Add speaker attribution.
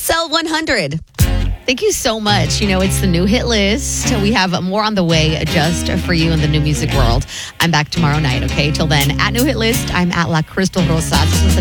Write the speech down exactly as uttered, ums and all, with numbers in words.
Speaker 1: S L one hundred. Thank you so much. You know, it's the new hit list. We have more on the way just for you in the new music world. I'm back tomorrow night, okay? Till then, at New Hit List, I'm at La Crystal Rosas. This was the